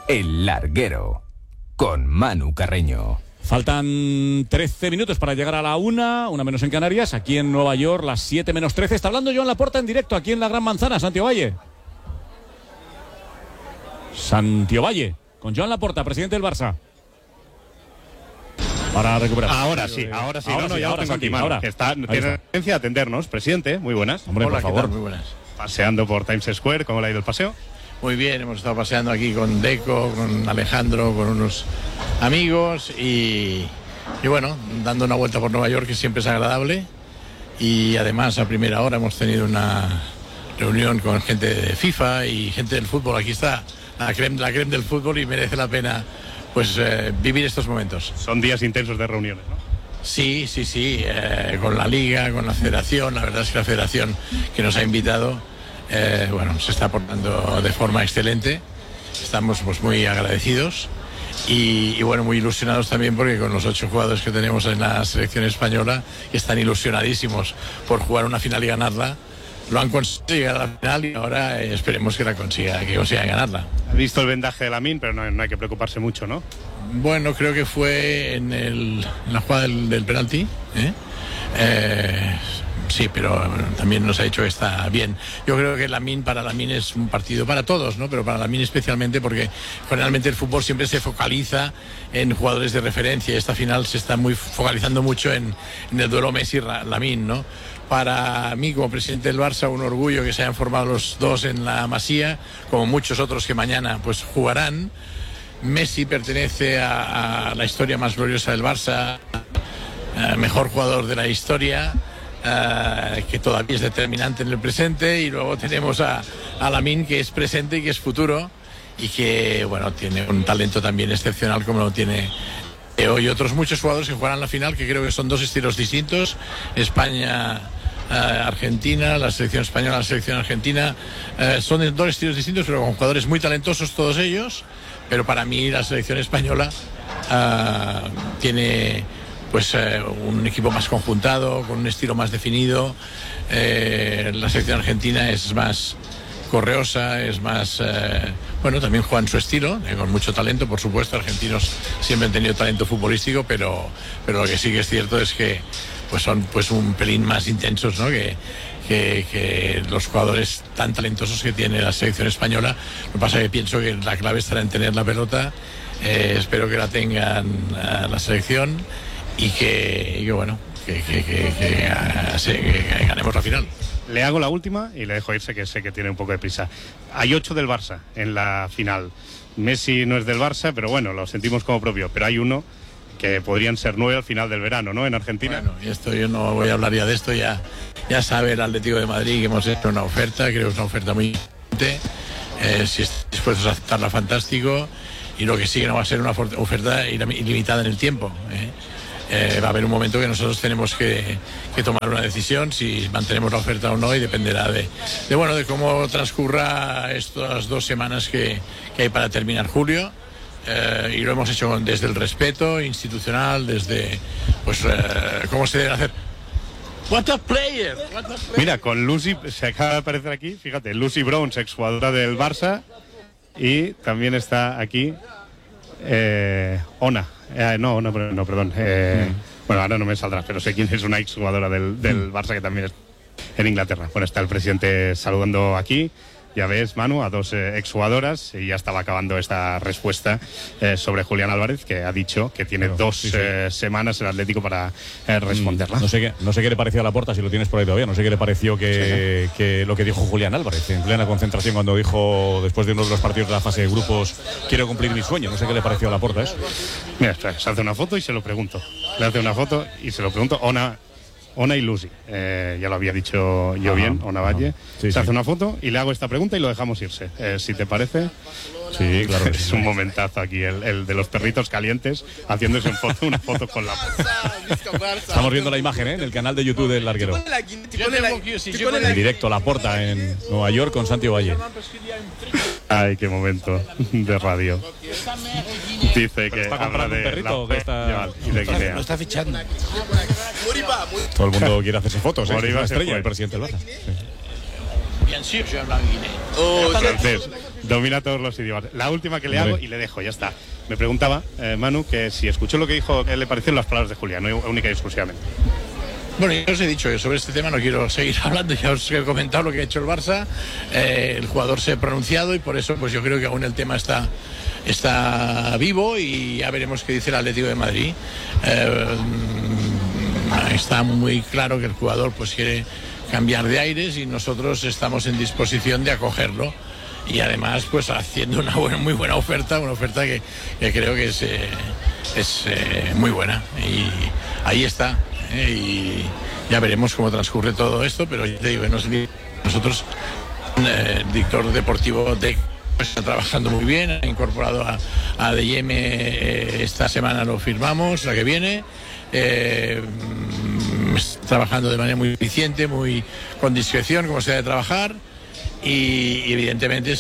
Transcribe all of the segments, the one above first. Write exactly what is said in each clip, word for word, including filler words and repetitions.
El Larguero, con Manu Carreño. Faltan trece minutos para llegar a la una, una menos en Canarias, aquí en Nueva York, las siete menos trece. Está hablando Joan Laporta en directo, aquí en la Gran Manzana, Santiago Valle. Santiago Valle, con Joan Laporta, presidente del Barça. Para recuperar. Ahora sí, ahora sí. Ahora no, no, sí, ya ahora, tengo Santi, aquí, Manu, ahora. que está, Ahí tiene está. la tendencia a atendernos. Presidente, muy buenas. Hombre, Hola, por ¿qué favor. tal? Muy buenas. Paseando por Times Square, ¿cómo le ha ido el paseo? Muy bien, hemos estado paseando aquí con Deco, con Alejandro, con unos amigos y, y bueno, dando una vuelta por Nueva York, que siempre es agradable. Y además a primera hora hemos tenido una reunión con gente de FIFA y gente del fútbol. Aquí está la creme, la creme del fútbol y merece la pena pues eh, vivir estos momentos. Son días intensos de reuniones, ¿no? Sí, sí, sí, eh, con la Liga, con la Federación. La verdad es que la Federación que nos ha invitado, eh, bueno, se está portando de forma excelente. Estamos pues muy agradecidos y, y bueno, muy ilusionados también porque con los ocho jugadores que tenemos en la selección española, que están ilusionadísimos por jugar una final y ganarla, lo han conseguido llegar a la final y ahora eh, esperemos que la consiga, que consiga ganarla. He visto el vendaje de Lamine, pero no, no hay que preocuparse mucho, ¿no? Bueno, creo que fue en, el, en la jugada del, del penalti. ¿eh? Eh, sí, pero bueno, también nos ha dicho que está bien. Yo creo que Lamine, para Lamine es un partido para todos, ¿no? Pero para Lamine especialmente porque generalmente el fútbol siempre se focaliza en jugadores de referencia. Esta final se está muy focalizando mucho en, en el duelo Messi-Lamine, ¿no? Para mí, como presidente del Barça, un orgullo que se hayan formado los dos en la Masía, como muchos otros que mañana pues jugarán. Messi pertenece a, a la historia más gloriosa del Barça, eh, mejor jugador de la historia, eh, que todavía es determinante en el presente, y luego tenemos a, a Lamine, que es presente y que es futuro, y que bueno, tiene un talento también excepcional como lo tiene Teo y otros muchos jugadores que jugarán la final, que creo que son dos estilos distintos. España, eh, Argentina, la selección española, la selección argentina, eh, son dos estilos distintos, pero con jugadores muy talentosos todos ellos. Pero para mí la selección española uh, tiene pues uh, un equipo más conjuntado, con un estilo más definido. Eh, la selección argentina es más correosa, es más... Uh, bueno, también juegan su estilo, eh, con mucho talento, por supuesto. Argentinos siempre han tenido talento futbolístico, pero, pero lo que sí que es cierto es que pues son pues un pelín más intensos, ¿no? Que, Que, que los jugadores tan talentosos que tiene la selección española. Lo que pasa es que pienso que la clave estará en tener la pelota. Eh, espero que la tengan a la selección y que, y que bueno, que, que, que, que, a, se, que ganemos la final. Le hago la última y le dejo irse, que sé que tiene un poco de prisa. Hay ocho del Barça en la final. Messi no es del Barça, pero bueno, lo sentimos como propio. Pero hay uno que podrían ser nueve al final del verano, ¿no? En Argentina. Bueno, y esto yo no voy a hablar ya de esto, ya, ya sabe el Atlético de Madrid que hemos hecho una oferta, creo que es una oferta muy importante. Eh, si están dispuestos a aceptarla, fantástico. Y lo que sí que no va a ser una oferta ilimitada en el tiempo. ¿eh? Eh, va a haber un momento que nosotros tenemos que, que tomar una decisión si mantenemos la oferta o no, y dependerá de, de, bueno, de cómo transcurra estas dos semanas que, que hay para terminar julio. Eh, y lo hemos hecho desde el respeto institucional, desde pues eh, cómo se debe hacer. What a player, what a player. Mira, con Lucy, se acaba de aparecer aquí, fíjate, Lucy Bronze, exjugadora del Barça, y también está aquí eh, Ona, eh, no, Ona, no, perdón, eh, mm. bueno, ahora no me saldrá, pero sé quién es una exjugadora del, del Barça que también es en Inglaterra. Bueno, está el presidente saludando aquí. Ya ves, Manu, a dos eh, exjugadoras, y ya estaba acabando esta respuesta eh, sobre Julián Álvarez, que ha dicho que tiene Pero, dos sí, sí. Eh, semanas el Atlético para eh, responderla. No sé, qué, no sé qué le pareció a Laporta, si lo tienes por ahí todavía, no sé qué le pareció que, sí, que lo que dijo Julián Álvarez en plena concentración, cuando dijo, después de uno de los partidos de la fase de grupos, quiero cumplir mi sueño. No sé qué le pareció a Laporta eso. Mira, espera, se hace una foto y se lo pregunto. Le hace una foto y se lo pregunto. Ona... Ona y Lucy, eh, ya lo había dicho yo ajá, bien, Ona Valle. Sí, se sí. hace una foto y le hago esta pregunta y lo dejamos irse. Eh, si te parece. Sí, claro. Que es sí, un momentazo aquí, el, el de los perritos calientes, haciéndose un foto, una foto con la. Estamos viendo la imagen, ¿eh? En el canal de YouTube del Larguero. En directo, Laporta en Nueva York con Santiago Valle. Ay, qué momento de radio. Dice que está comprando un perrito que está... y de Guinea. Lo está fichando. Todo el mundo quiere hacerse fotos, ¿eh? Moriba Es una estrella, fue. el presidente del Barça. Sí. Bien sûr, je hablo en Guinée. Francés. Domina todos los idiomas. La última que le hago y le dejo, ya está. Me preguntaba, eh, Manu, que si escuchó lo que dijo, ¿qué le parecieron las palabras de Julián, no única y exclusivamente? Bueno, yo os he dicho que sobre este tema no quiero seguir hablando, ya os he comentado lo que ha hecho el Barça, eh, el jugador se ha pronunciado y por eso pues yo creo que aún el tema está, está vivo y ya veremos qué dice el Atlético de Madrid. Eh, está muy claro que el jugador pues quiere cambiar de aires y nosotros estamos en disposición de acogerlo y además pues haciendo una buena, muy buena oferta, una oferta que, que creo que es, eh, es eh, muy buena y ahí está. Eh, y ya veremos cómo transcurre todo esto, pero ya te digo, nosotros, eh, el director deportivo de está trabajando muy bien, ha incorporado a, a D M, eh, esta semana lo firmamos, la que viene, eh, está trabajando de manera muy eficiente, muy con discreción, como se debe trabajar. Y, y evidentemente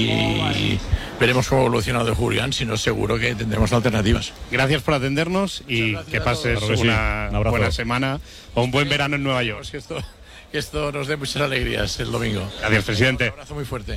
si veremos cómo evoluciona de Julián, si no seguro que tendremos alternativas. Gracias por atendernos y que pases claro que una sí. Un buena semana o un buen verano en Nueva York. Que esto, que esto nos dé muchas alegrías el domingo. Gracias, presidente. Un abrazo muy fuerte.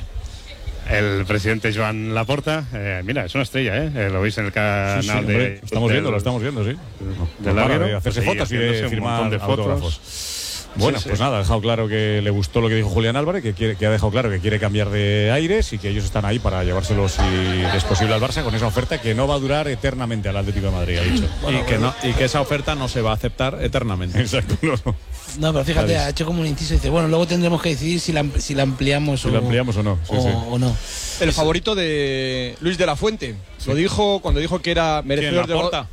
El presidente Joan Laporta, eh, mira, es una estrella, ¿eh? Eh, lo veis en el canal Sí, sí, de... hombre, estamos del- viendo, lo estamos viendo, sí. del No para Larguero. de hacerse Sí, fotos y de haciéndose un firmar montón de fotos. autógrafos. Bueno, Sí, sí. pues nada, ha dejado claro que le gustó lo que dijo Julián Álvarez, que, quiere, que ha dejado claro que quiere cambiar de aires y que ellos están ahí para llevárselo si es posible al Barça con esa oferta que no va a durar eternamente al Atlético de Madrid, ha dicho. y, que no, y que esa oferta no se va a aceptar eternamente. Exacto, no, no. No, pero fíjate, Claro. ha hecho como un inciso y dice, bueno, luego tendremos que decidir si la, si la ampliamos, Si o, la ampliamos o no. Sí, o, sí. o no. El favorito de Luis de la Fuente. Lo dijo cuando dijo que era merecedor de Laporta?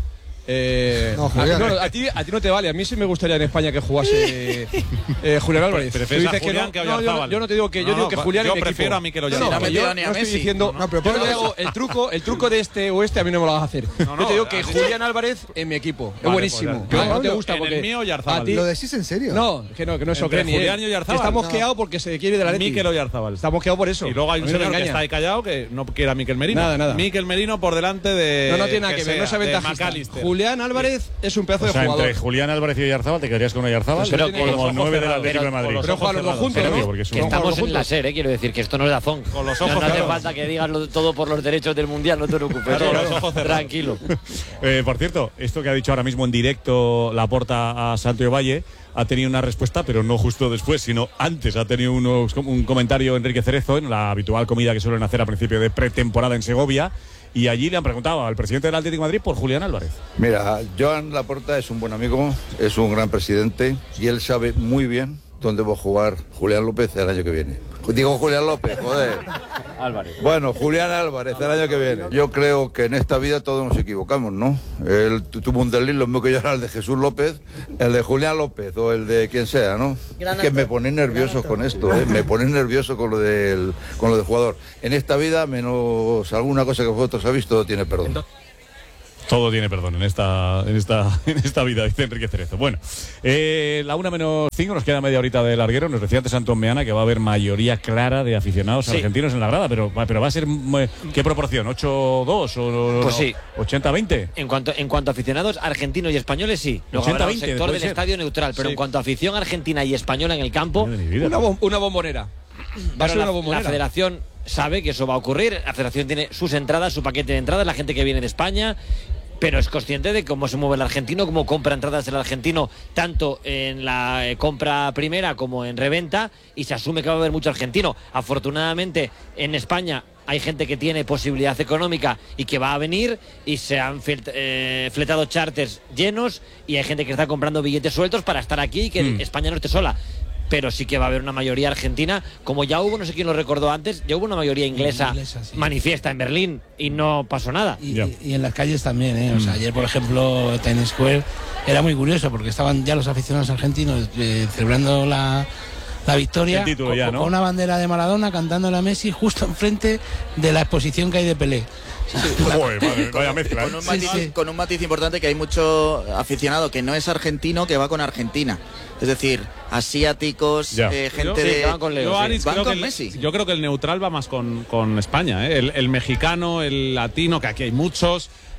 Eh, No, a, Julián. no, a ti, a ti no te vale. A mí sí me gustaría en España que jugase eh, Julián Álvarez. Prefieres Tú dices a Julián no, que a no, yo, no, Oyarzabal. yo no te digo que yo No, digo no, que va- Julián yo en mi prefiero equipo. a Mikel No, no, Oyarzabal. pero Ha yo metido ni a no estoy Messi. diciendo. No, pero yo no por te eso- digo el truco, el truco de este o este a mí no me lo vas a hacer. No, no, yo te digo que así- Julián Álvarez en mi equipo. Es Vale, buenísimo. pues ya- Que no te Pablo, gusta en el porque mío, Oyarzabal. a ti- ¿Lo decís en serio? No, que no, que no se lo Entre cree ni él. Julián y Oyarzabal. Está No. mosqueado porque se quiere del Atleti. Mikel Oyarzabal. Está mosqueado por eso. Y luego hay A un mí no me señor que engaña. está ahí callado que no quiere a Mikel Merino. Nada, nada. Mikel Merino por delante de. No, no tiene nada que ver, no es sea, de aventajista. McAllister. Julián Álvarez es un pedazo O sea, de jugador. entre Julián Álvarez y Oyarzabal, ¿te quedarías con Oyarzabal? Pero Como con los ojos nueve del cerrados. Atlético de Pero Madrid. con Pero juegan los dos juntos, Pero, ¿no? porque es Que un- estamos juntos. en la SER, ¿eh? Quiero decir que esto no es Dazón. Con los No, ojos no hace cerrados. falta que digas lo- todo por los derechos del Mundial, no te preocupes. Claro, ¿eh? los ojos cerrados. Tranquilo. Eh, por cierto, esto que ha dicho ahora mismo en directo Laporta a Santiago Valle ha tenido una respuesta, pero no justo después, sino antes. Ha tenido unos, un comentario Enrique Cerezo en la habitual comida que suelen hacer a principio de pretemporada en Segovia. Y allí le han preguntado al presidente del Atlético de Madrid por Julián Álvarez. Mira, Joan Laporta es un buen amigo, es un gran presidente y él sabe muy bien dónde va a jugar Julián López el año que viene. Digo Julián López, joder. Álvarez. Bueno, Julián Álvarez el año que viene. Yo creo que en esta vida todos nos equivocamos, ¿no? Él tu- tuvo un desliz, lo mismo que yo era el de Jesús López, el de Julián López o el de quien sea, ¿no? Es que me pone nervioso con esto, ¿eh? Me pone nervioso con lo del, con lo del jugador. En esta vida, menos alguna cosa que vosotros habéis, todo tiene perdón. Todo tiene perdón en esta, en esta, en esta vida, dice Enrique Cerezo. Bueno, eh, la una menos cinco, nos queda media horita de larguero. Nos decía antes Antón Meana que va a haber mayoría clara de aficionados Sí. argentinos en la grada, pero, pero va a ser, eh, ¿qué proporción? ¿ocho dos o Pues sí. ochenta veinte? En cuanto, en cuanto a aficionados argentinos y españoles, sí. Luego ochenta habrá un veinte, sector puede del ser. estadio neutral, pero Sí. en cuanto a afición argentina y española en el campo, Madre de mi vida. Una, bom- una bombonera. Va a Pero ser la, una bombonera. la federación sabe que eso va a ocurrir. La federación tiene sus entradas, su paquete de entradas, la gente que viene de España, pero es consciente de cómo se mueve el argentino, cómo compra entradas el argentino, tanto en la eh, compra primera como en reventa, y se asume que va a haber mucho argentino. Afortunadamente, en España hay gente que tiene posibilidad económica y que va a venir, y se han fil- eh, fletado charters llenos, y hay gente que está comprando billetes sueltos para estar aquí y que Mm. España no esté sola. Pero sí que va a haber una mayoría argentina, como ya hubo, no sé quién lo recordó antes, ya hubo una mayoría inglesa, Inglesa, sí. manifiesta en Berlín y no pasó nada. Y, Ya. y- y en las calles también, ¿eh? O sea, ayer, por ejemplo, Times Square era muy curioso porque estaban ya los aficionados argentinos eh, celebrando la, la victoria El título con, ya, ¿no? con una bandera de Maradona cantando a Messi justo enfrente de la exposición que hay de Pelé. Joder, madre, vaya mezcla. Con ¿eh? un, Sí, matiz, sí. con un matiz importante, que hay mucho aficionado que no es argentino que va con Argentina. Es decir, asiáticos, Ya. eh, gente Yo- Sí, de... que van con Leo, Yo, sí. Anis, Van creo con que el- Messi. yo creo que el neutral va más con, con España, ¿eh? el, el mexicano, el latino, que aquí hay muchos.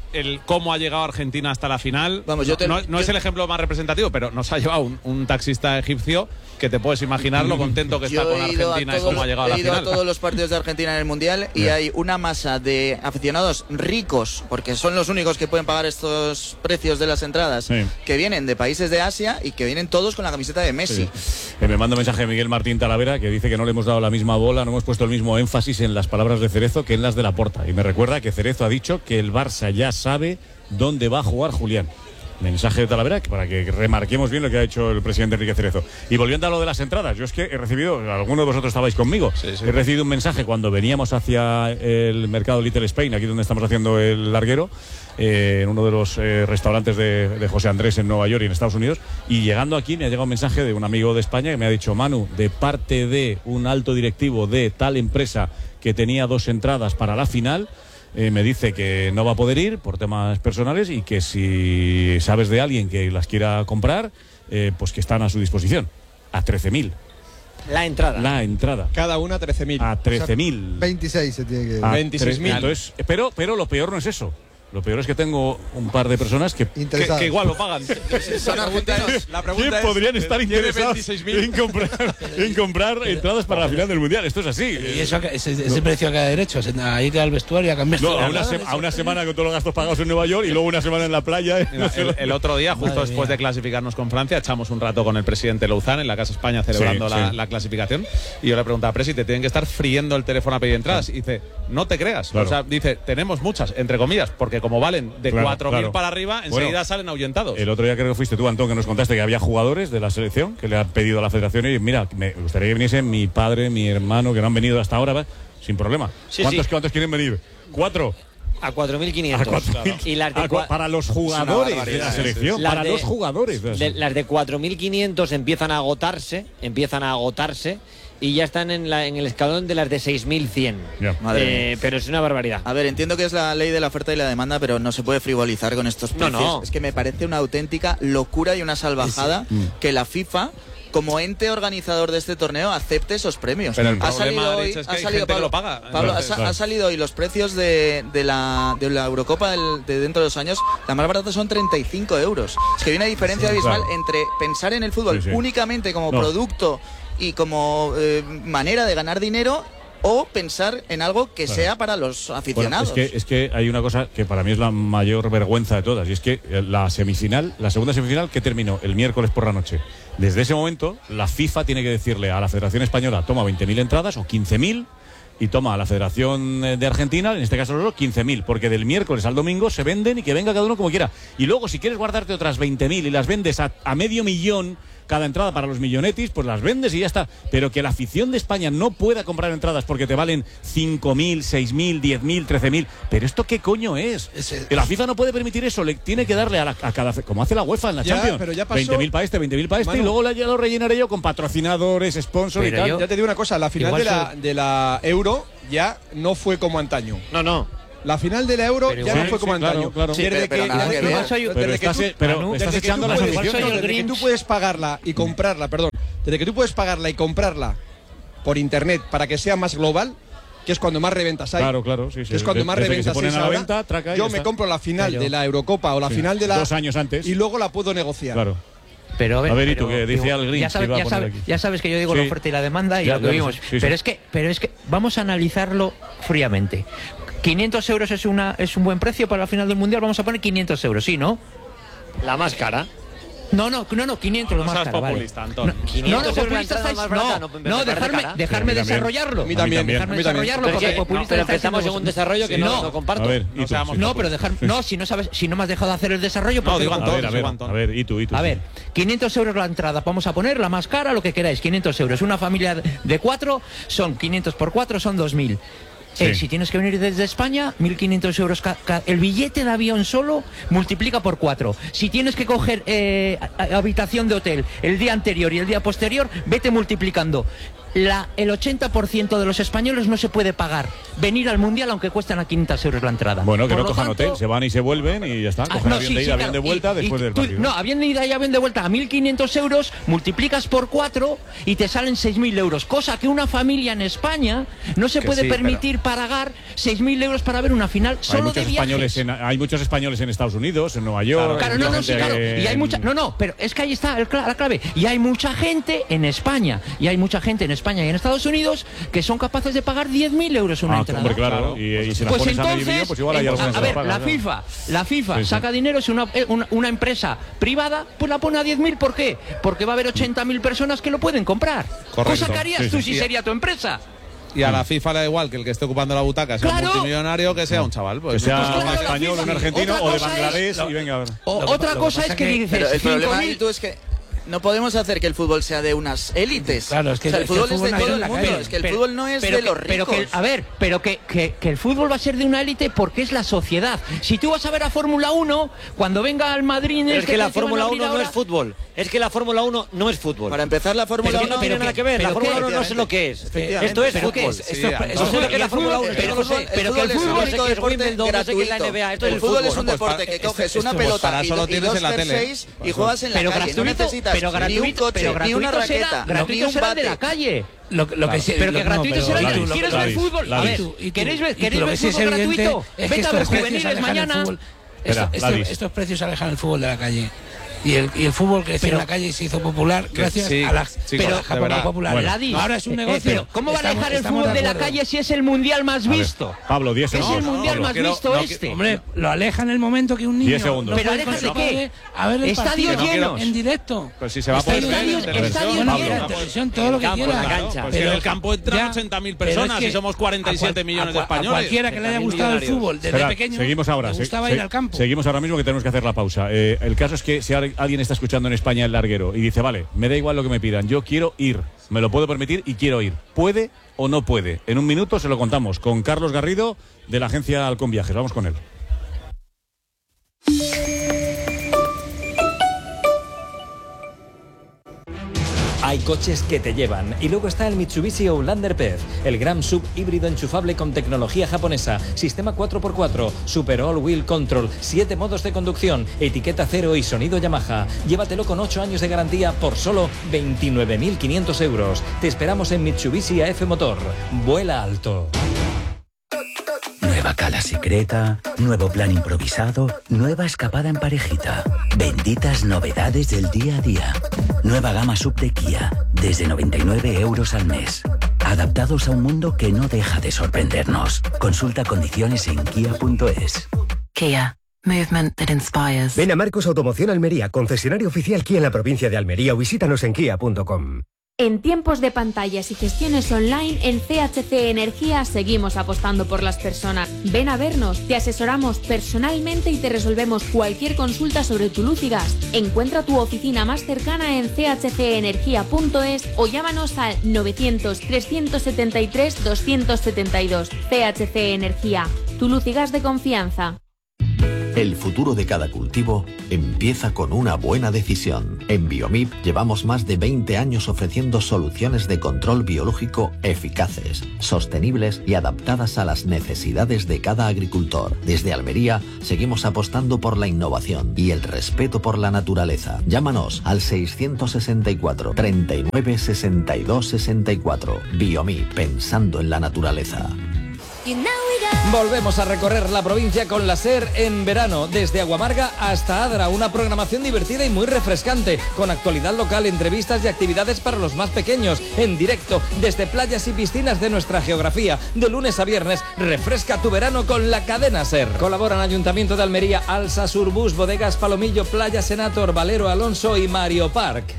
el cómo ha llegado Argentina hasta la final. Vamos, yo te- no, no yo- es el ejemplo más representativo, pero nos ha llevado un, un taxista egipcio que te puedes imaginar lo contento que está Yo con he ido, a Argentina y todos, cómo ha llegado a la he ido a final. todos los partidos de Argentina en el Mundial y Ya. hay una masa de aficionados ricos, porque son los únicos que pueden pagar estos precios de las entradas, Sí. que vienen de países de Asia y que vienen todos con la camiseta de Messi. Eh, me manda un mensaje de Miguel Martín Talavera que dice que no le hemos dado la misma bola, no hemos puesto el mismo énfasis en las palabras de Cerezo que en las de Laporta. Y me recuerda que Cerezo ha dicho que el Barça ya sabe dónde va a jugar Julián. Mensaje de Talavera para que remarquemos bien lo que ha hecho el presidente Enrique Cerezo. Y volviendo a lo de las entradas, yo es que he recibido, algunos de vosotros estabais conmigo, Sí, sí. he recibido un mensaje cuando veníamos hacia el mercado Little Spain, aquí donde estamos haciendo el larguero, eh, en uno de los eh, restaurantes de, de José Andrés en Nueva York y en Estados Unidos, y llegando aquí me ha llegado un mensaje de un amigo de España que me ha dicho: Manu, de parte de un alto directivo de tal empresa que tenía dos entradas para la final, Eh, me dice que no va a poder ir por temas personales y que si sabes de alguien que las quiera comprar, eh, pues que están a su disposición. A trece mil. La entrada. La entrada. Cada una trece mil. A trece mil. veintiséis se tiene que... A veintiséis mil. Entonces, pero, pero lo peor no es eso. Lo peor es que tengo un par de personas que, que, Interesadas. que igual lo pagan. Son argentinos. La ¿Quién pregunta es, podrían estar ¿tiene interesados veintiséis mil? en comprar, en comprar entradas para la final del Mundial? Esto es así. Y eso, ese, ese precio a cada derecho, a ir al vestuario a cambiar. No, a una, se- a una semana con todos los gastos pagados en Nueva York y luego una semana en la playa. ¿eh? Mira, el, el otro día, justo Madre después mía. de clasificarnos con Francia, echamos un rato con el presidente Louzán en la Casa España celebrando Sí, la, sí. la clasificación. Y yo le preguntaba, Presi, te tienen que estar friendo el teléfono a pedir entradas. Y dice, no te creas. Claro. O sea, dice, tenemos muchas, entre comillas, porque como valen de Claro, cuatro mil claro. para arriba, enseguida Bueno, salen ahuyentados. El otro día creo que fuiste tú, Antón, que nos contaste que había jugadores de la selección que le han pedido a la federación y mira, me gustaría que viniesen mi padre, mi hermano, que no han venido hasta ahora, ¿va? Sin problema. Sí, ¿Cuántos, sí. ¿Cuántos quieren venir? ¿Cuatro? A cuatro mil A quinientos. cuatro mil. Y las de, A cua- cua- para los jugadores de la barbaridad, selección. Las Para de- los jugadores. de la de- selección. las de cuatro mil quinientos empiezan a agotarse, empiezan a agotarse y ya están en, la, en el escalón de las de seis mil cien. Ya. Madre Eh, pero es una barbaridad. A ver, entiendo que es la ley de la oferta y la demanda, pero no se puede frivolizar con estos No, precios. no. Es que me parece una auténtica locura y una salvajada Mm. que la FIFA, como ente organizador de este torneo, acepte esos premios. Pero el ha problema, salido hoy, Rich, es que ha hay salido gente que Pablo, lo paga. Pablo, ha, Entonces, sa- claro. ha salido hoy los precios de, de la, de la Eurocopa del- de dentro de dos años. La más barata son treinta y cinco euros. Es que hay una diferencia abismal claro. entre pensar en el fútbol Sí, sí. únicamente como No. producto y como eh, manera de ganar dinero, o pensar en algo que Claro. sea para los Bueno, aficionados. es, que, es que hay una cosa que para mí es la mayor vergüenza de todas, y es que eh, la semifinal, la segunda semifinal que terminó el miércoles por la noche, desde ese momento la FIFA tiene que decirle a la Federación Española: toma veinte mil entradas o quince mil, y toma a la Federación eh, de Argentina, en este caso solo quince mil, porque del miércoles al domingo se venden y que venga cada uno como quiera. Y luego, si quieres guardarte otras veinte mil y las vendes a, a medio millón cada entrada para los millonetis, pues las vendes y ya está. Pero que la afición de España no pueda comprar entradas porque te valen cinco mil, seis mil, diez mil, trece mil. ¿Pero esto qué coño es? Ese- La FIFA no puede permitir eso, le tiene que darle a, la- a cada... Como hace la UEFA en la Ya, Champions. pero ya pasó- veinte mil para este, veinte mil para este, Manu. y luego la- ya lo rellenaré yo con patrocinadores, sponsors y Pero tal. yo- Ya te digo una cosa, la final Igual de la, de la Euro ya no fue como antaño. No, no. La final de la Euro Pero ya igual- no fue como sí, claro, antaño. claro. Sí, Desde pero- pero que- nada que desde ver. que- Soy- desde Pero que estás, tú- eh, pero Manu, estás desde que echando tú las puedes- aficiones. soy el desde que tú Grinch. puedes pagarla y comprarla, perdón, desde que tú puedes pagarla y comprarla por internet para que sea más global, que es cuando más reventas hay. Claro, claro, sí, sí. Que es cuando más Desde que reventas se ponen es a la ahora, venta, traca y yo ya me está. compro la final Pero- de la Eurocopa o la Sí. final de la Dos años antes. y luego la puedo negociar. Claro. Pero, A ver, ¿y tú pero- qué? Dice digo, al Grinch ya, que sabes, iba a ya, poner sabes, aquí. ya sabes que yo digo Sí. la oferta y la demanda y Ya, lo que ya lo vimos. sé, sí, pero sí. es que, pero es que vamos a analizarlo fríamente. quinientos euros es una es un buen precio para la final del mundial. Vamos a poner quinientos euros, ¿sí, no? La más cara. No, no, no, no, quinientos lo No más seas caro, vale. populista, Antón. No, quinientos no, euros la populista entrada estáis- más barata, no, no, me no, parece dejarme, cara. dejarme Sí, a mí también. desarrollarlo. A mí también, también. Dejarme a mí también. desarrollarlo Pero, porque es que- populista pero estáis empezamos en haciendo un vosotros. desarrollo que Sí. no, No. no comparto. A ver, ¿y No tú? seamos No, pero dejar, no, si no sabes, si no me has dejado hacer el desarrollo, No, porque digo A Antón, ver, a ver, digo Antón. a ver, ¿y tú? ¿Y tú? a ver, quinientos euros la entrada, vamos a poner la más cara, lo que queráis, quinientos euros. Una familia de cuatro son quinientos por cuatro, son dos mil. Sí. Eh, si tienes que venir desde España, mil quinientos euros. ca- ca- el billete de avión solo multiplica por cuatro. Si tienes que coger eh, a- a- habitación de hotel el día anterior y el día posterior, vete multiplicando. la, el ochenta por ciento de los españoles no se puede pagar venir al Mundial aunque cuestan a quinientos euros la entrada. Bueno, que Por no lo cojan tanto, hotel, se van y se vuelven y ya está. Ah, Cogen no, avión sí, de sí, ida, claro. avión de vuelta Y- después y del tú- partido. No, avión de ida y avión de vuelta a mil quinientos euros, multiplicas por cuatro y te salen seis mil euros. Cosa que una familia en España no se Que puede sí, permitir pagar seis mil euros para ver una final Hay solo muchos, de viajes. españoles en, hay muchos españoles en Estados Unidos, en Nueva York. Claro, hay no, mucha no, sí, gente claro. Y hay en- mucha, no, no, pero es que ahí está el cla- la clave. Y hay mucha gente en España, y hay mucha gente en España y en Estados Unidos que son capaces de pagar diez mil euros una Ah, entrada. hombre, claro. Y, y si las Pues pones a medio entonces, millón, pues igual hay en- algunas a, a que ver, las la pagan, ¿no? FIFA, la FIFA Sí, sí. saca dinero, si una, eh, una, una empresa privada, pues la pone a diez mil, ¿por qué? Porque va a haber ochenta mil personas que lo pueden comprar. Correcto. Cosa que harías Sí, tú sí. si Y- sería tu empresa. Y a la FIFA le da igual que el que esté ocupando la butaca sea Claro. un multimillonario que sea un chaval. Pues, Que sea pues un claro, la español, FIFA. un argentino Otra o de cosa es- Bangladesh y venga a ver. O- Lo que- otra lo que cosa pasa es que que- dices, Pero el problema, cinco mil Itu, es que no podemos hacer que el fútbol sea de unas élites. Claro, es que o sea, el es que fútbol el es de fútbol todo nació el en la mundo. calle. Es que el Pero- fútbol no es pero de que- los pero ricos. que- a ver, pero que, que- que el fútbol va a ser de una élite porque es la sociedad. Si tú vas a ver a Fórmula uno, cuando venga al Madrid... Pero es este que la que van a Fórmula abrir uno no ahora- es fútbol. Es que la Fórmula uno no es fútbol. Para empezar, la Fórmula Pero uno no tiene nada que ver. La pero Fórmula qué, uno no sé lo que es. Efectivamente. Esto es ¿Pero qué fútbol. es? Sí, Esto es- entonces- esto No sé lo es- que es la el fútbol- Fórmula uno, pero pero no no sé. sé, pero que el es un fútbol... no sé único qué es deporte Wimbledon, no sé qué es la gratuito. N B A, esto es El el fútbol fútbol. es un Pues deporte para- que este- coges este- una pues pelota para y, eso lo do- y tienes dos en la tele. jerseys y juegas en la Pero calle. gratuito, no necesitas pero ni un gratuito, coche, pero ni una gratuito será, raqueta, ni gratuito un será el de bate. la calle. Lo, lo que sí- Pero lo- que no, gratuito pero- será el Gladys, de... ¿Quieres ver Gladys, fútbol? A Gladys. ver, Y tú- y tú- ¿queréis ver, y tú queréis lo ver que sí es fútbol evidente gratuito? es que Vete a estos ver precios juveniles alejan el mañana. fútbol- Espera, esto- esto- Gladys. estos precios alejan el fútbol de la calle. Y el, y el fútbol creció Pero- en la calle y se hizo popular gracias sí, a la chicos, pero, de Japón verdad. popular. Bueno. Gladys, Ahora es un eh, negocio. pero ¿cómo va a Estamos- alejar el estamos fútbol de la acuerdo. calle si es el mundial más A ver, visto? Pablo, diez Es segundos. el mundial Pablo. más quiero- visto no, este. Hombre, lo aleja en el momento que un niño Diez segundos. no ¿Pero puede alejas con de su qué? padre a ver el Estadios partido llenos. en directo. Pues si se va a poder ver en Estadios- televisión. estadios Bueno, llenos. en televisión, todo lo que campo, quiera. en la cancha. Pues Pero- en el campo entran ya, ochenta mil pero es personas que y somos cuarenta y siete a cua- millones a de cua- españoles. A cualquiera que le haya gustado el fútbol desde Espera, pequeño seguimos ahora. le se- gustaba se- ir al campo. Seguimos ahora mismo que tenemos que hacer la pausa. Eh, el caso es que si ahora alguien está escuchando en España el larguero y dice, vale, me da igual lo que me pidan, yo quiero ir, me lo puedo permitir y quiero ir. ¿Puede o no puede? En un minuto se lo contamos con Carlos Garrido de la agencia Halcón Viajes. Vamos con él. Hay coches que te llevan y luego está el Mitsubishi Outlander P E V, el gran sub híbrido enchufable con tecnología japonesa, sistema cuatro por cuatro, super all wheel control, siete modos de conducción, etiqueta cero y sonido Yamaha. Llévatelo con ocho años de garantía por solo veintinueve mil quinientos euros. Te esperamos en Mitsubishi A F Motor. Vuela alto. Nueva cala secreta, nuevo plan improvisado, nueva escapada en parejita. Benditas novedades del día a día. Nueva gama sub de Kia, desde noventa y nueve euros al mes. Adaptados a un mundo que no deja de sorprendernos. Consulta condiciones en kia punto es. Kia. Movement that inspires. Ven a Marcos Automoción Almería, concesionario oficial Kia en la provincia de Almería, o visítanos en kia punto com. En tiempos de pantallas y gestiones online, en C H C Energía seguimos apostando por las personas. Ven a vernos, te asesoramos personalmente y te resolvemos cualquier consulta sobre tu luz y gas. Encuentra tu oficina más cercana en c h c energía punto es o llámanos al novecientos, trescientos setenta y tres, doscientos setenta y dos. C H C Energía, tu luz y gas de confianza. El futuro de cada cultivo empieza con una buena decisión. En Biomip llevamos más de veinte años ofreciendo soluciones de control biológico eficaces, sostenibles y adaptadas a las necesidades de cada agricultor. Desde Almería seguimos apostando por la innovación y el respeto por la naturaleza. Llámanos al seiscientos sesenta y cuatro, treinta y nueve, sesenta y dos, sesenta y cuatro. Biomip, pensando en la naturaleza. Volvemos a recorrer la provincia con la SER en verano, desde Aguamarga hasta Adra, una programación divertida y muy refrescante, con actualidad local, entrevistas y actividades para los más pequeños, en directo, desde playas y piscinas de nuestra geografía. De lunes a viernes, refresca tu verano con la cadena SER. Colaboran Ayuntamiento de Almería, Alsa, Surbus, Bodegas Palomillo, Playa Senator, Valero Alonso y Mario Park.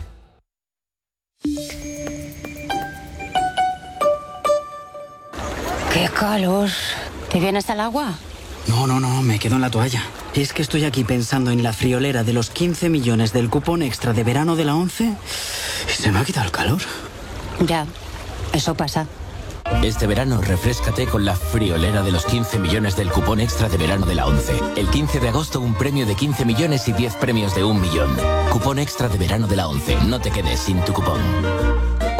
¡Qué calor! ¿Te vienes al agua? No, no, no, me quedo en la toalla. Es que estoy aquí pensando en la friolera de los quince millones del cupón extra de verano de la ONCE y se me ha quitado el calor. Ya, eso pasa. Este verano refréscate con la friolera de los quince millones del cupón extra de verano de la ONCE. El quince de agosto un premio de quince millones y diez premios de un millón. Cupón extra de verano de la ONCE. No te quedes sin tu cupón.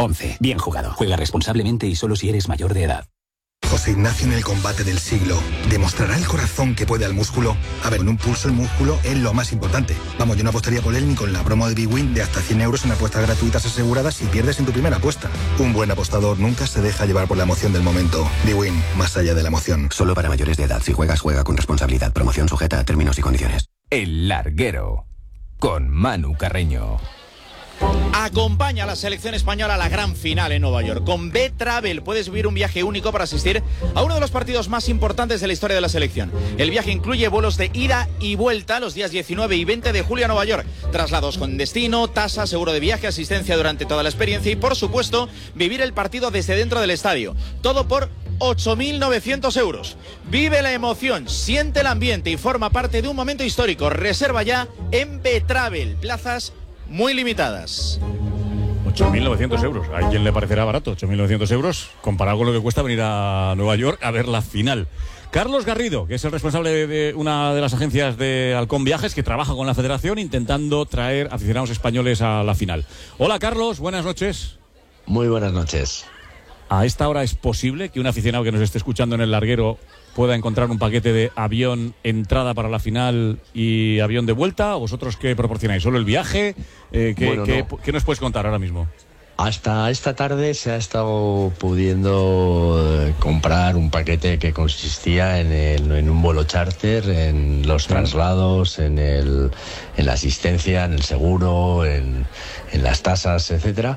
once. Bien jugado. Juega responsablemente y solo si eres mayor de edad. José Ignacio en el combate del siglo. ¿Demostrará el corazón que puede al músculo? A ver, en un pulso el músculo es lo más importante. Vamos, yo no apostaría por él ni con la promo de Bwin de hasta cien euros en apuestas gratuitas aseguradas si pierdes en tu primera apuesta. Un buen apostador nunca se deja llevar por la emoción del momento. Bwin, más allá de la emoción. Solo para mayores de edad. Si juegas, juega con responsabilidad. Promoción sujeta a términos y condiciones. El Larguero, con Manu Carreño. Acompaña a la selección española a la gran final en Nueva York. Con B-Travel puedes vivir un viaje único para asistir a uno de los partidos más importantes de la historia de la selección. El viaje incluye vuelos de ida y vuelta los días diecinueve y veinte de julio a Nueva York, traslados con destino, tasa, seguro de viaje, asistencia durante toda la experiencia y, por supuesto, vivir el partido desde dentro del estadio. Todo por ocho mil novecientos euros. Vive la emoción, siente el ambiente y forma parte de un momento histórico. Reserva ya en B-Travel. Plazas muy limitadas. ocho mil novecientos euros. ¿A quién le parecerá barato? ocho mil novecientos euros comparado con lo que cuesta venir a Nueva York a ver la final. Carlos Garrido, que es el responsable de una de las agencias de Halcón Viajes, que trabaja con la federación intentando traer aficionados españoles a la final. Hola Carlos, buenas noches. Muy buenas noches. ¿A esta hora es posible que un aficionado que nos esté escuchando en el Larguero pueda encontrar un paquete de avión, entrada para la final y avión de vuelta? ¿Vosotros qué proporcionáis? ¿Solo el viaje? Eh, ¿qué, bueno, qué, no. ¿Qué nos puedes contar ahora mismo? Hasta esta tarde se ha estado pudiendo comprar un paquete que consistía en, el, en un vuelo charter, en los traslados, en, el, en la asistencia, en el seguro, en, en las tasas, etcétera.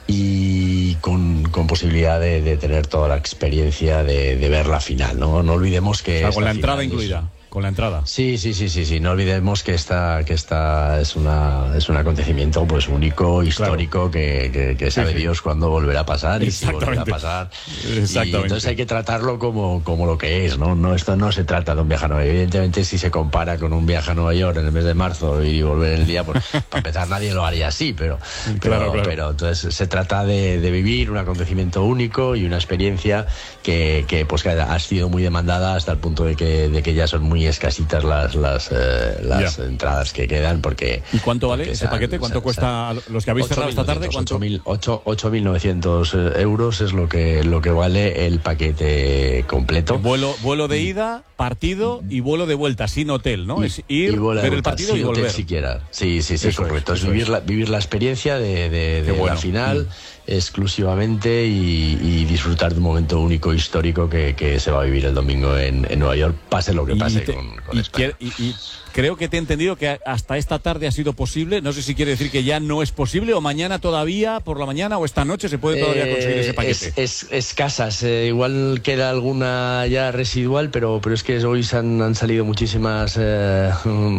Y con, con posibilidad de, de tener toda la experiencia de, de ver la final, ¿no? No olvidemos que... O sea, con la entrada es, incluida. Con la entrada. Sí, sí, sí, sí, sí. No olvidemos que esta, que esta es una es un acontecimiento pues único, histórico, claro. que, que, que sabe sí, sí. Dios cuándo volverá a pasar y si volverá a pasar. Exactamente. Y entonces hay que tratarlo como, como lo que es, ¿no? No, esto no se trata de un viaje a Nueva York. Evidentemente, si se compara con un viaje a Nueva York en el mes de marzo y volver el día, pues para empezar nadie lo haría así, pero, pero, claro, claro. pero entonces se trata de, de vivir un acontecimiento único y una experiencia que, que pues que ha sido muy demandada hasta el punto de que, de que ya son muy escasitas las las, eh, las entradas que quedan porque... ¿Y cuánto vale ese sean, paquete? ¿Cuánto sean, cuesta sean, los que habéis cerrado esta tarde? ocho mil novecientos euros es lo que lo que vale el paquete completo. Vuelo vuelo de ida, partido y vuelo de vuelta, sin hotel, ¿no? Y, es ir, ver el partido y volver. Siquiera. Sí, sí, sí, eso correcto. Es, es vivir, es. La, vivir la experiencia de, de, de bueno. la final mm. exclusivamente y, y disfrutar de un momento único histórico que, que se va a vivir el domingo en, en Nueva York, pase lo que pase te, con, con y, España. Y, y creo que te he entendido que hasta esta tarde ha sido posible. No sé si quiere decir que ya no es posible o mañana todavía, por la mañana o esta noche se puede todavía eh, conseguir ese paquete. Es, es escasas. Eh, igual queda alguna ya residual, pero, pero es que hoy se han, han salido muchísimas eh,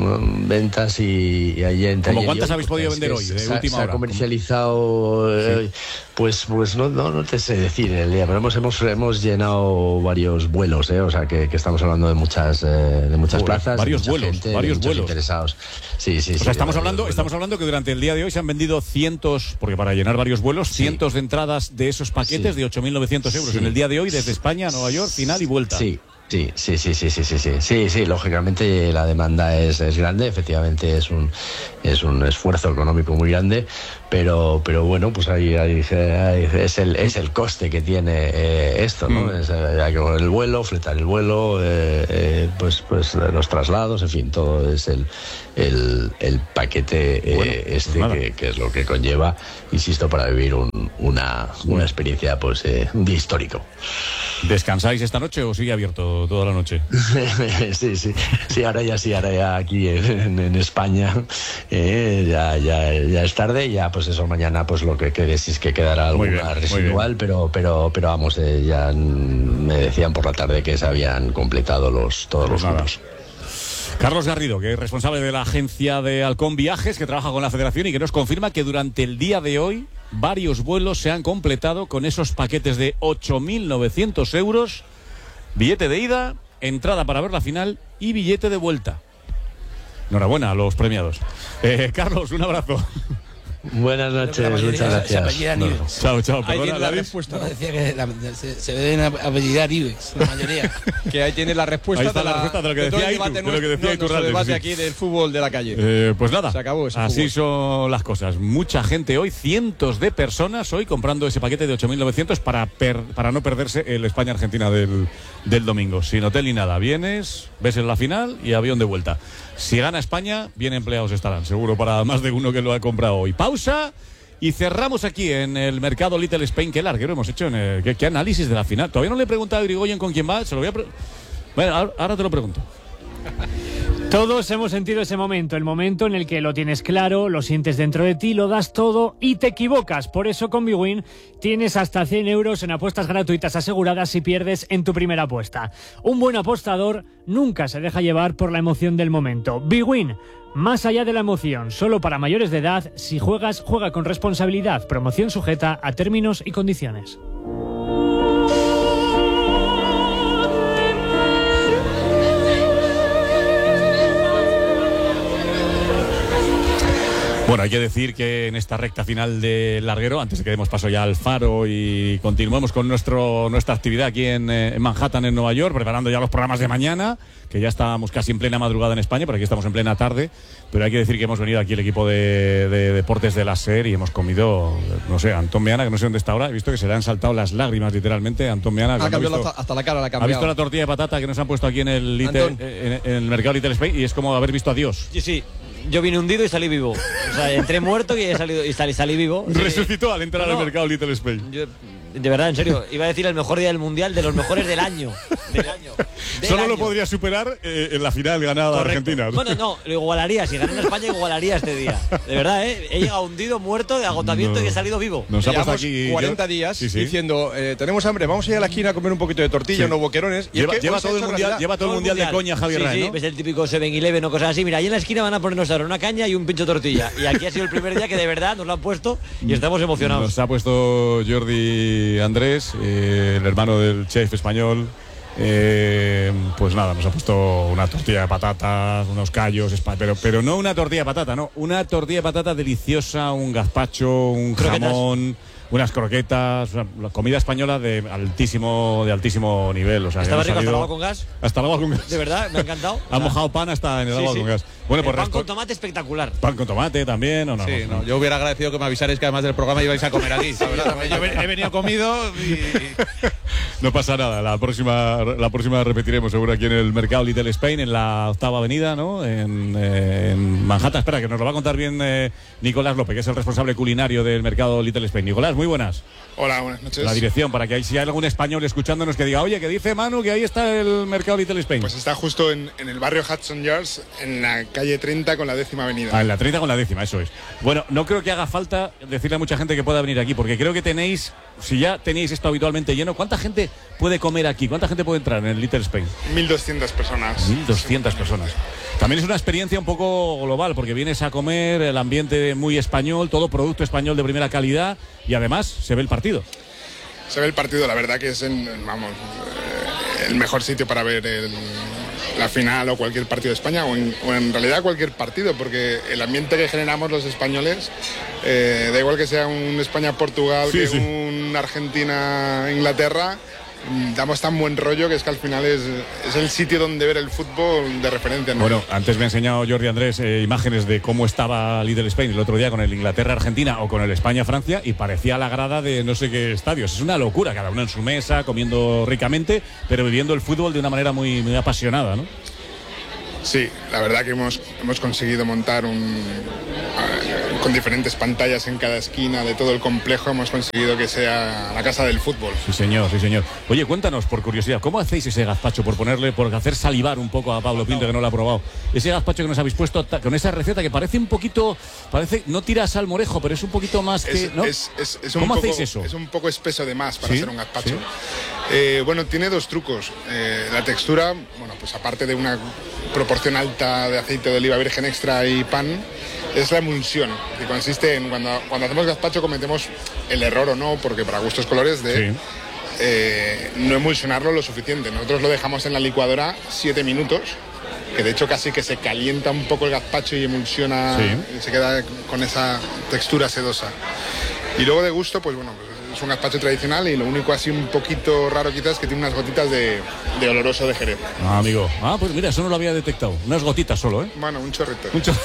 ventas y, y ayer... ¿Cómo cuántas habéis podido vender hoy? De se, última se hora. ha comercializado... Eh, sí. Pues, pues no, no, no te sé decir el día, pero hemos, hemos, hemos llenado varios vuelos, ¿eh? O sea que, que estamos hablando de muchas, eh, de muchas Joder, plazas, varios mucha vuelos, gente, varios vuelos interesados. Sí, sí, o sí. sea, estamos hablando, estamos hablando que durante el día de hoy se han vendido cientos, porque para llenar varios vuelos, sí. cientos de entradas de esos paquetes sí. de ocho mil novecientos euros sí. en el día de hoy desde España a Nueva York, final y vuelta. Sí. Sí, sí, sí, sí, sí, sí, sí, sí, sí, lógicamente la demanda es, es grande, efectivamente es un es un esfuerzo económico muy grande, pero pero bueno, pues ahí, ahí, ahí es el es el coste que tiene eh, esto, ¿no? Mm. Es, hay que coger el vuelo, fletar el vuelo, eh, eh, pues pues los traslados, en fin, todo es el el, el paquete eh, bueno, este pues que, que es lo que conlleva, insisto, para vivir un, una una experiencia pues eh, un día histórico. ¿Descansáis esta noche o sigue abierto toda la noche? sí, sí, sí, ahora ya sí, ahora ya aquí en, en España eh, ya, ya, ya es tarde, ya pues eso, mañana pues lo que quede si es que quedará alguna bien, residual, pero, pero, pero vamos, eh, ya me decían por la tarde que se habían completado los todos pues los grupos. Carlos Garrido, que es responsable de la agencia de Halcón Viajes, que trabaja con la federación y que nos confirma que durante el día de hoy varios vuelos se han completado con esos paquetes de ocho mil novecientos euros, billete de ida, entrada para ver la final y billete de vuelta. Enhorabuena a los premiados. Eh, Carlos, un abrazo. Buenas noches, muchas gracias. No, no. Chao, chao. Ahí tiene la David. respuesta. No, decía que la- se, se deben apellidar Ibex, la mayoría. Que ahí tiene la respuesta, Ahí está de, la la, respuesta de lo que todo decía el Itu, debate de lo que nuestro- decía no, Itu nuestro Ralde, debate sí. aquí del fútbol de la calle. Eh, pues nada, Se acabó ese así fútbol. son las cosas. Mucha gente hoy, cientos de personas hoy comprando ese paquete de ocho mil novecientos para, per- para no perderse el España-Argentina del, del domingo. Sin hotel ni nada. Vienes, ves en la final y avión de vuelta. Si gana España, bien empleados estarán, seguro, para más de uno que lo ha comprado hoy. Pausa y cerramos aquí en el mercado Little Spain. Qué larguero hemos hecho en el, ¿qué, qué análisis de la final. Todavía no le he preguntado a Irigoyen con quién va. Se lo voy a pre- bueno, ahora, ahora te lo pregunto. Todos hemos sentido ese momento, el momento en el que lo tienes claro, lo sientes dentro de ti, lo das todo y te equivocas. Por eso con Bwin tienes hasta cien euros en apuestas gratuitas aseguradas si pierdes en tu primera apuesta. Un buen apostador nunca se deja llevar por la emoción del momento. Bwin, más allá de la emoción, solo para mayores de edad, si juegas, juega con responsabilidad. Promoción sujeta a términos y condiciones. Bueno, hay que decir que en esta recta final del larguero, antes de que demos paso ya al Faro y continuemos con nuestro, nuestra actividad aquí en, eh, en Manhattan, en Nueva York, preparando ya los programas de mañana, que ya estábamos casi en plena madrugada en España, pero aquí estamos en plena tarde. Pero hay que decir que hemos venido aquí el equipo de, de deportes de la SER y hemos comido, no sé, Antón Meana, que no sé dónde está ahora, he visto que se le han saltado las lágrimas literalmente. Antón Meana, Ha cuando cambiado visto- hasta, hasta la cara, la ha ha cambiado. visto la tortilla de patata que nos han puesto aquí en el, Little- Antón. en, en el mercado Little Spain y es como haber visto a Dios. Sí, sí. Yo vine hundido y salí vivo. O sea, entré muerto y, he salido, y salí, salí vivo. Resucitó al entrar No, al no. mercado Little Spain. Yo, de verdad, en serio, iba a decir el mejor día del mundial, de los mejores del año. Del año. Del Solo año. lo podría superar eh, en la final ganada de Correcto. Argentina. Bueno, no, lo igualaría. Si ganara España, igualaría este día. De verdad, ¿eh? He llegado hundido, muerto, de agotamiento No. y he salido vivo. Nos ha puesto Llevamos aquí cuarenta yo- días Sí, sí. diciendo, eh, tenemos hambre, vamos a ir a la esquina a comer un poquito de tortilla, Sí. unos boquerones. Y Lleva- es que lleva hoy se ha todo el hecho mundial- realidad. lleva todo el mundial de coña Javier sí, Ray, sí, ¿no? ves el típico seven eleven o cosas así. Mira, ahí en la esquina van a ponernos ahora una caña y un pincho tortilla. Y aquí ha sido el primer día que de verdad nos lo han puesto y estamos emocionados. Nos ha puesto Jordi Andrés, eh, el hermano del chef español. Eh, pues nada, nos ha puesto una tortilla de patatas, unos callos, espa- pero, pero no una tortilla de patata, no, una tortilla de patata deliciosa, un gazpacho, un Croquetas. jamón, unas croquetas, una- la comida española de altísimo, de altísimo nivel. O sea, que ¿Estaba hemos rico hasta el salido- agua con gas? Hasta el agua con gas. De verdad, me ha encantado. Ha mojado pan hasta en el Sí, agua sí. con gas. Bueno, El pues pan respo- con tomate espectacular. pan con tomate también, ¿o no? Sí, no, no, yo hubiera agradecido que me avisarais que además del programa ibais a comer aquí. la verdad. Yo he he venido comido y. No pasa nada, la próxima, la próxima repetiremos seguro aquí en el mercado Little Spain, en la octava avenida, ¿no? En, eh, en Manhattan. Espera, que nos lo va a contar bien eh, Nicolás López, que es el responsable culinario del mercado Little Spain. Nicolás, muy buenas. Hola, buenas noches. La dirección, para que ahí, si hay algún español escuchándonos que diga, oye, que dice Manu que ahí está el mercado Little Spain. Pues está justo en, en el barrio Hudson Yards, en la calle treinta con la décima avenida. Ah, en la treinta con la décima, eso es. Bueno, no creo que haga falta decirle a mucha gente que pueda venir aquí, porque creo que tenéis, si ya tenéis esto habitualmente lleno, ¿cuánta gente puede comer aquí? ¿Cuánta gente puede entrar en el Little Spain? mil doscientas personas. mil doscientas personas. También es una experiencia un poco global, porque vienes a comer, el ambiente muy español, todo producto español de primera calidad y además se ve el partido. Se ve el partido, la verdad que es en, vamos, eh, el mejor sitio para ver el- la final o cualquier partido de España, o en, o en realidad cualquier partido, porque el ambiente que generamos los españoles, eh, da igual que sea un España-Portugal, Sí, que sí. un Argentina-Inglaterra, damos tan buen rollo que es que al final es, es el sitio donde ver el fútbol de referencia, ¿no? Bueno, antes me ha enseñado Jordi Andrés eh, imágenes de cómo estaba Little Spain el otro día con el Inglaterra-Argentina o con el España-Francia y parecía la grada de no sé qué estadios. Es una locura, cada uno en su mesa, comiendo ricamente, pero viviendo el fútbol de una manera muy, muy apasionada, ¿no? Sí, la verdad que hemos, hemos conseguido montar un, eh, con diferentes pantallas en cada esquina de todo el complejo, hemos conseguido que sea la casa del fútbol. Sí, señor, sí, señor. Oye, cuéntanos, por curiosidad, ¿cómo hacéis ese gazpacho? Por ponerle, por hacer salivar un poco a Pablo Pinto, que no lo ha probado. Ese gazpacho que nos habéis puesto ta- con esa receta que parece un poquito, parece, no tira salmorejo, pero es un poquito más que, Es, ¿no? es- es- es un ¿Cómo poco, hacéis eso? Es un poco espeso de más para ¿Sí? hacer un gazpacho. ¿Sí? Eh, bueno, tiene dos trucos. Eh, la textura, bueno, pues aparte de una proporción alta de aceite de oliva virgen extra y pan, es la emulsión, que consiste en cuando, cuando hacemos gazpacho cometemos el error o no, porque para gustos colores, de Sí. eh, no emulsionarlo lo suficiente. Nosotros lo dejamos en la licuadora siete minutos que de hecho casi que se calienta un poco el gazpacho y emulsiona, sí. y se queda con esa textura sedosa. Y luego de gusto, pues bueno, pues es un gazpacho tradicional y lo único así un poquito raro quizás es que tiene unas gotitas de, de oloroso de Jerez. Ah, amigo. Ah, pues mira, eso no lo había detectado. Unas gotitas solo, ¿eh? Bueno, un chorrito. Un chor...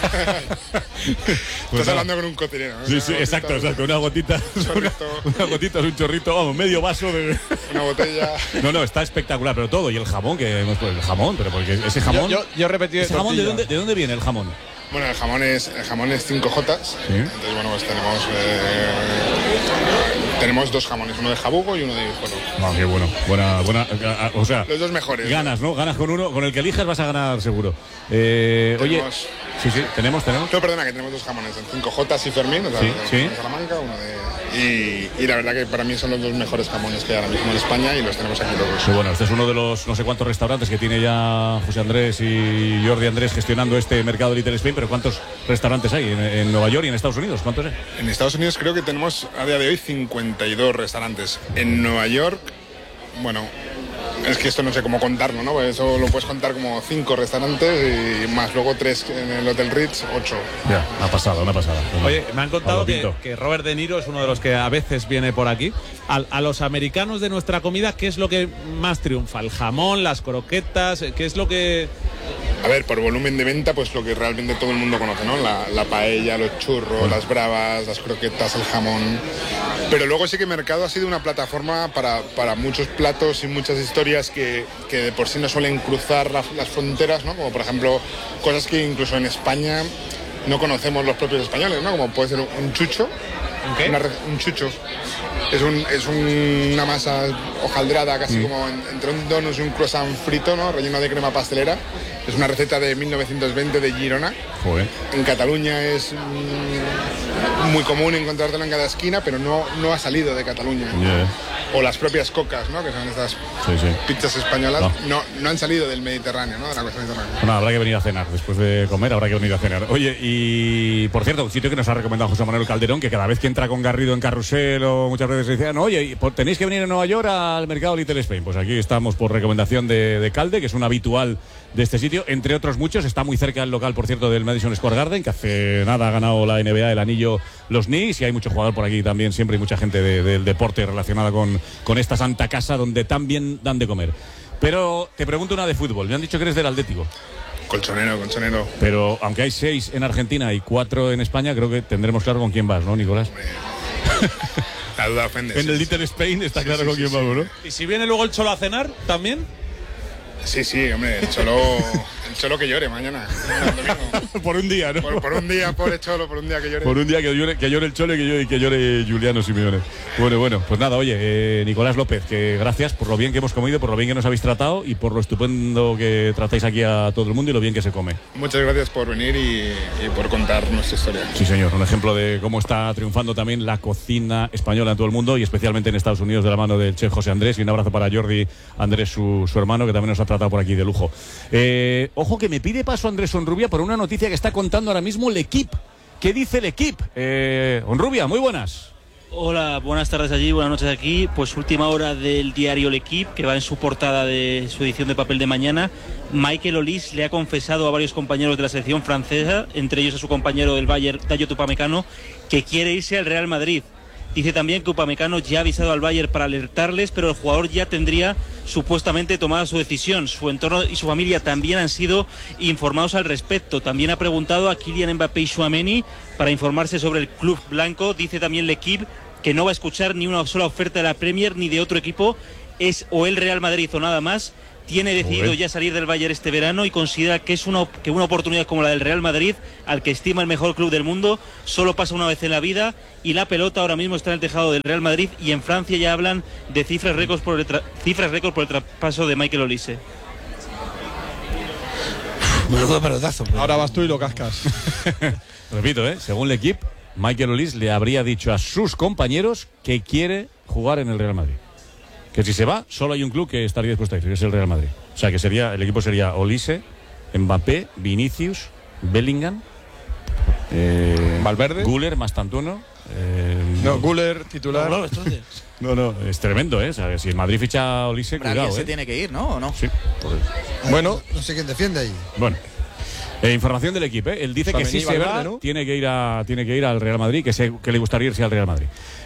Estás pues hablando con un cocinero, ¿no? Sí, Una sí, gotita, exacto, exacto. Una gotita. Una, una gotita es un chorrito, vamos, medio vaso de. Una botella. No, no, está espectacular, pero todo. Y el jamón, que hemos puesto. El jamón, pero porque ese jamón. Yo, yo, yo repetí ¿Ese jamón de dónde, de dónde viene el jamón? Bueno, el jamón es, el jamón es cinco jotas. ¿Sí? Entonces, bueno, pues tenemos. Eh, tenemos dos jamones, uno de jabugo y uno de guijuelo. Ah, qué bueno. Buena, buena. O sea. Los dos mejores. Ganas, ¿no? Ganas con uno. Con el que elijas vas a ganar seguro. Eh, oye. Sí, sí, tenemos, tenemos. No, perdona, que tenemos dos jamones, en cinco jotas y Fermín, o sea, sí, uno sí. de Salamanca, uno de... Y, y la verdad que para mí son los dos mejores jamones que hay ahora mismo en España y los tenemos aquí todos. Sí, bueno, este es uno de los no sé cuántos restaurantes que tiene ya José Andrés y Jordi Andrés gestionando este mercado Little Spain, pero ¿cuántos restaurantes hay en, en Nueva York y en Estados Unidos? ¿Cuántos hay? En Estados Unidos creo que tenemos a día de hoy cincuenta y dos restaurantes. En Nueva York, bueno... Es que esto no sé cómo contarlo, ¿no? Eso lo puedes contar como cinco restaurantes y más luego tres en el Hotel Ritz, ocho. Ya, una pasada, una pasada. Oye, me han contado que, que Robert De Niro es uno de los que a veces viene por aquí. A, a los americanos de nuestra comida, ¿qué es lo que más triunfa? ¿El jamón, las croquetas? ¿Qué es lo que...? A ver, por volumen de venta, pues lo que realmente todo el mundo conoce, ¿no? La, la paella, los churros, las bravas, las croquetas, el jamón. Pero luego sí que Mercado ha sido una plataforma para, para muchos platos y muchas historias que, que de por sí no suelen cruzar la, las fronteras, ¿no? Como por ejemplo, cosas que incluso en España no conocemos los propios españoles, ¿no? Como puede ser un chucho. ¿Qué? Una, un chucho. Es, un, es un, una masa hojaldrada, casi mm. como en, entre un donut y un croissant frito, ¿no? Relleno de crema pastelera. Es una receta de mil novecientos veinte de Girona. Joder. En Cataluña es mm, muy común encontrártelo en cada esquina, pero no, no ha salido de Cataluña. Yeah. O las propias cocas, ¿no? Que son estas sí, sí. pizzas españolas, no. No, no han salido del Mediterráneo, ¿no? De la costa mediterránea. Bueno, habrá que venir a cenar. Después de comer, habrá que venir a cenar. Oye, y por cierto, un sitio que nos ha recomendado José Manuel Calderón, que cada vez que entra con Garrido en Carrusel o muchas veces decían, oye, tenéis que venir a Nueva York al mercado Little Spain. Pues aquí estamos por recomendación de, de Calde, que es un habitual de este sitio, entre otros muchos. Está muy cerca el local, por cierto, del Madison Square Garden, que hace nada ha ganado la N B A el anillo los Knicks, y hay mucho jugador por aquí también, siempre hay mucha gente de, del deporte relacionada con, con esta santa casa donde también dan de comer. Pero te pregunto una de fútbol. Me han dicho que eres del Atlético. Colchonero, colchonero. Pero aunque hay seis en Argentina y cuatro en España, creo que tendremos claro con quién vas, ¿no, Nicolás? La duda ofende. En el Little Spain está sí, claro sí, con sí, quién sí. vamos, ¿no? ¿Y si viene luego el Cholo a cenar, también? Sí, sí, hombre, el Cholo, el Cholo que llore mañana. Por un día, ¿no? Por, por un día, pobre Cholo, por un día que llore. Por un día que llore, que llore el Cholo y que llore, que llore Juliano Simeone. Bueno, bueno, pues nada, oye, eh, Nicolás López, que gracias por lo bien que hemos comido, por lo bien que nos habéis tratado y por lo estupendo que tratáis aquí a todo el mundo y lo bien que se come. Muchas gracias por venir y, y por contar nuestra historia. Sí, señor, un ejemplo de cómo está triunfando también la cocina española en todo el mundo y especialmente en Estados Unidos de la mano del chef José Andrés, y un abrazo para Jordi Andrés, su, su hermano, que también nos ha tratado por aquí de lujo. Eh, ojo que me pide paso Andrés Onrubia por una noticia que está contando ahora mismo L'Equipe. ¿Qué dice L'Equipe? Eh, Onrubia, muy buenas. Hola, buenas tardes allí, buenas noches aquí. Pues última hora del diario L'Equipe, que va en su portada de su edición de papel de mañana. Michael Olise le ha confesado a varios compañeros de la selección francesa, entre ellos a su compañero del Bayern, Dayot Upamecano, que quiere irse al Real Madrid. Dice también que Upamecano ya ha avisado al Bayern para alertarles, pero el jugador ya tendría supuestamente tomada su decisión. Su entorno y su familia también han sido informados al respecto. También ha preguntado a Kylian Mbappé y Tchouaméni para informarse sobre el club blanco. Dice también L'Equipe que no va a escuchar ni una sola oferta de la Premier ni de otro equipo. Es o el Real Madrid o nada más. Tiene decidido Joder. ya salir del Bayern este verano y considera que es una, que una oportunidad como la del Real Madrid, al que estima el mejor club del mundo, solo pasa una vez en la vida, y la pelota ahora mismo está en el tejado del Real Madrid, y en Francia ya hablan de cifras récords por el, tra cifras récord por el traspaso de Michael Olise. pelotazo. Ahora vas tú y lo cascas. Repito, ¿eh? Según L'Equipe, Michael Olise le habría dicho a sus compañeros que quiere jugar en el Real Madrid. Que si se va, solo hay un club que estaría dispuesto a ir, que es el Real Madrid. O sea, que sería el equipo sería Olise, Mbappé, Vinicius, Bellingham, eh, Valverde, Güler, Mastantuono, eh, No, Güler, titular. No, no, no, es tremendo, ¿eh? O sea, si el Madrid ficha a Olise, cuidado, ¿eh? se tiene que ir, ¿no? ¿O no? Sí. Pues, bueno. No sé quién defiende ahí. Bueno. Eh, información del equipo, ¿eh? Él dice que si se va, ¿no? tiene que ir a tiene que ir al Real Madrid, que, se, que le gustaría irse al Real Madrid.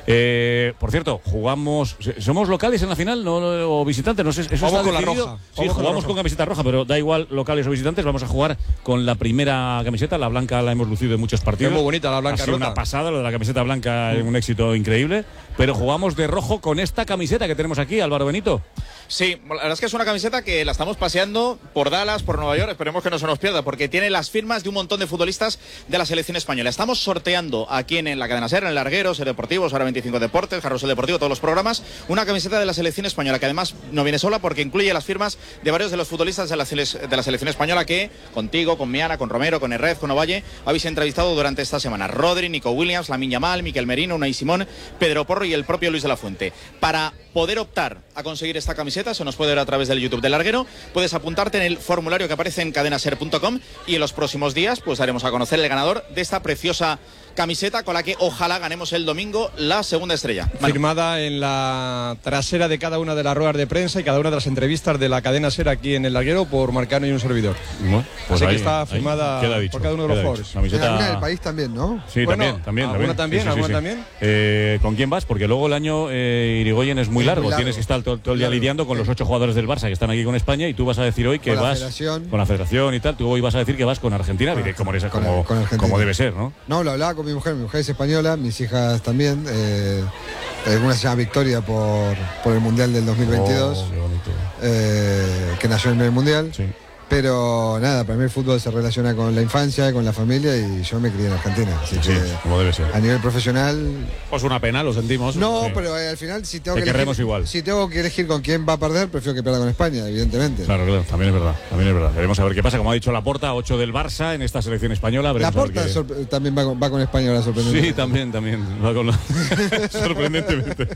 Eh, por cierto, jugamos, somos locales en la final, no, o visitantes, no sé, eso vamos está con decidido. la roja. Sí, Vamos jugamos con, con camiseta roja, pero da igual locales o visitantes, vamos a jugar con la primera camiseta, la blanca la hemos lucido en muchos partidos. Es muy bonita la blanca ha sido rota. una pasada, lo de la camiseta blanca es un éxito increíble, pero jugamos de rojo con esta camiseta que tenemos aquí, Álvaro Benito. Sí, la verdad es que es una camiseta que la estamos paseando por Dallas, por Nueva York, esperemos que no se nos pierda, porque tiene las firmas de un montón de futbolistas de la selección española. Estamos sorteando aquí en, en la cadena SER, en el Larguero, Ser Deportivos, Ahora veinticinco Deportes, Carrusel Deportivo, todos los programas, una camiseta de la selección española, que además no viene sola porque incluye las firmas de varios de los futbolistas de la, de la selección española que contigo, con Miana, con Romero, con Herrez, con Ovalle, habéis entrevistado durante esta semana. Rodri, Nico Williams, Lamine Yamal, Miquel Merino, Unai Simón, Pedro Porro y el propio Luis de la Fuente. Para poder optar a conseguir esta camiseta, se nos puede ver a través del YouTube del Larguero, puedes apuntarte en el formulario que aparece en cadena ser punto com y en los próximos días pues daremos a conocer el ganador de esta preciosa camiseta con la que ojalá ganemos el domingo la segunda estrella. Manu. Firmada en la trasera de cada una de las ruedas de prensa y cada una de las entrevistas de la cadena SER aquí en el Larguero por Marcano y un servidor. Bueno, pues Así ahí, que está firmada dicho, por cada uno de los jugadores. Camiseta... En alguna del país también, ¿no? Sí, bueno, también, también. ¿Alguna también? Sí, sí, ¿Alguna sí, sí. también? Eh, ¿Con quién vas? Porque luego el año eh, Irigoyen es muy Es largo. muy largo. Tienes que estar todo, todo el día Claro, lidiando con sí. los ocho jugadores del Barça que están aquí con España y tú vas a decir hoy que Con la vas federación. con la federación y tal. Tú hoy vas a decir que vas con Argentina. Diré, como, eres, Con- como, con Argentina. como debe ser, ¿no? No, lo hablaba con mi mujer. Mi mujer es española, mis hijas también. Eh, una se llama Victoria por, por el Mundial del dos mil veintidós, Oh, qué bonito. eh, que nació en el Mundial. Sí. Pero nada, para mí el fútbol se relaciona con la infancia, con la familia y yo me crié en Argentina. Así Sí, que como debe ser. a nivel profesional. Pues una pena, lo sentimos. No, Sí. pero eh, al final si tengo Te que querremos elegir, igual. si tengo que elegir con quién va a perder, prefiero que pierda con España, evidentemente. Claro, claro, también es verdad, también es verdad. Veremos a ver qué pasa. Como ha dicho Laporta, ocho del Barça en esta selección española. La Veremos a ver Porta qué- sorpre- también va con, va con España ahora sorprendentemente. Sí, también, también. Va con la- Sorprendentemente.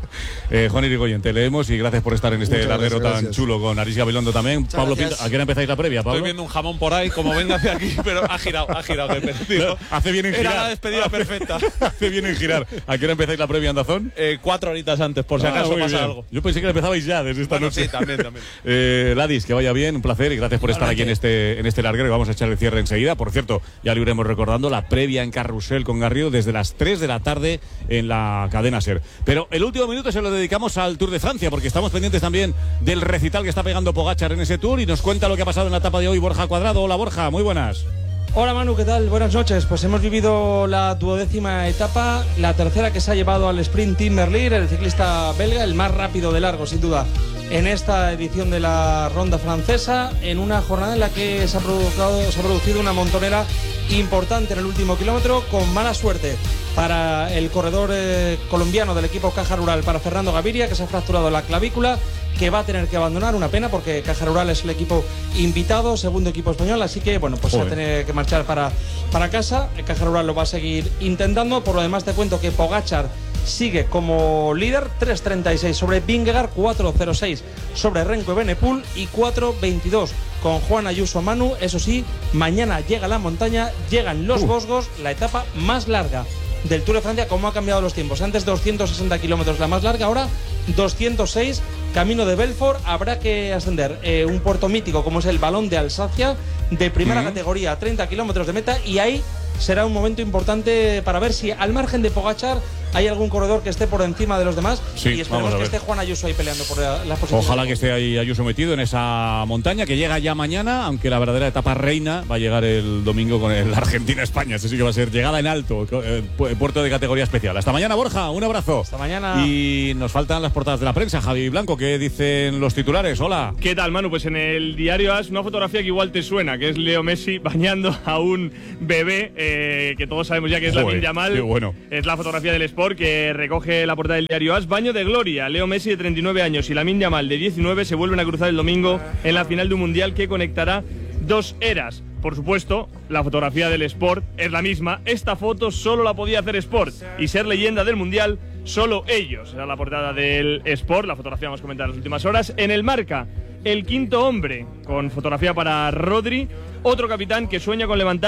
Eh, Juan Irigoyen, te leemos y gracias por estar en este Muchas larguero gracias, tan gracias. chulo con Aris Gabilondo también. Muchas Pablo gracias. Pinto, ¿a qué hora empezáis la previa, Pablo? Estoy viendo un jamón por ahí, como venga hacia aquí, pero ha girado, ha girado. que perdido. Hace bien en girar. Era la despedida perfecta. Hace bien en girar. ¿A qué hora empezáis la previa, Andazón? Eh, cuatro horitas antes, por si Ah, acaso muy pasa bien. algo. Yo pensé que empezabais ya desde esta Bueno, noche. sí, también, también. Eh, Ladis, que vaya bien, un placer y gracias por estar aquí en este, en este larguero. Vamos a echar el cierre enseguida. Por cierto, ya lo iremos recordando, la previa en Carrusel con Garrido desde las tres de la tarde en la cadena SER. Pero el último minuto se lo dedicamos al Tour de Francia, porque estamos pendientes también del recital que está pegando Pogačar en ese Tour y nos cuenta lo que ha pasado en la etapa de hoy Borja Cuadrado. Hola Borja, muy buenas. Hola Manu, ¿qué tal? Buenas noches. Pues hemos vivido la duodécima etapa, la tercera que se ha llevado al sprint Tim Merlier, el ciclista belga, el más rápido de largo sin duda en esta edición de la ronda francesa, en una jornada en la que se ha, provocado, se ha producido una montonera importante en el último kilómetro, con mala suerte para el corredor eh, colombiano del equipo Caja Rural, para Fernando Gaviria, que se ha fracturado la clavícula, que va a tener que abandonar, una pena porque Caja Rural es el equipo invitado, segundo equipo español, así que bueno, pues se va a tener que marchar para, para casa. El Caja Rural lo va a seguir intentando. Por lo demás te cuento que Pogačar sigue como líder, tres treinta y seis sobre Vingegaard, cuatro cero seis sobre Renko Evenepoel y cuatro veintidós con Juan Ayuso Manu. Eso sí, mañana llega la montaña, llegan los Uh. Vosgos, la etapa más larga del Tour de Francia. Cómo ha cambiado los tiempos, antes doscientos sesenta kilómetros la más larga, ahora doscientos seis, camino de Belfort. Habrá que ascender eh, un puerto mítico como es el Balón de Alsacia, de primera Mm. categoría, a treinta kilómetros de meta, y ahí será un momento importante para ver si al margen de Pogačar hay algún corredor que esté por encima de los demás. Sí, y vamos esperemos a que ver. esté Juan Ayuso ahí peleando por la, las posiciones. Ojalá que esté ahí Ayuso metido en esa montaña que llega ya mañana, aunque la verdadera etapa reina va a llegar el domingo con el Argentina-España. Eso sí que va a ser llegada en alto, eh, pu- puerto de categoría especial. Hasta mañana, Borja, un abrazo. Hasta mañana. Y nos faltan las portadas de la prensa. Javi Blanco, ¿qué dicen los titulares? Hola. ¿Qué tal, Manu? Pues en el diario AS una fotografía que igual te suena, que es Leo Messi bañando a un bebé, eh, que todos sabemos ya que es Joder, Lamine Yamal. qué bueno. Es la fotografía del Sport que recoge la portada del diario AS. Baño de gloria. Leo Messi, de treinta y nueve años, y Lamine Yamal, de diecinueve, se vuelven a cruzar el domingo en la final de un mundial que conectará dos eras. Por supuesto, la fotografía del Sport es la misma. Esta foto solo la podía hacer Sport, y ser leyenda del mundial solo ellos. Era la portada del Sport, la fotografía hemos comentado en las últimas horas. En el Marca, el quinto hombre, con fotografía para Rodri, otro capitán que sueña con levantar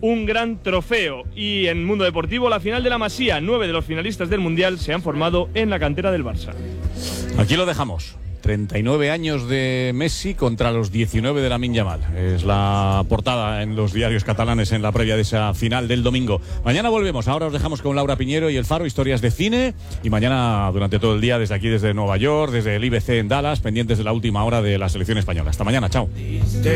un gran trofeo. Y en Mundo Deportivo, la final de la Masía, nueve de los finalistas del Mundial se han formado en la cantera del Barça. Aquí lo dejamos. treinta y nueve años de Messi contra los diecinueve de Lamine Yamal. Es la portada en los diarios catalanes en la previa de esa final del domingo. Mañana volvemos. Ahora os dejamos con Laura Piñero y El Faro, historias de cine. Y mañana durante todo el día desde aquí, desde Nueva York, desde el I B C en Dallas, pendientes de la última hora de la selección española. Hasta mañana. Chao.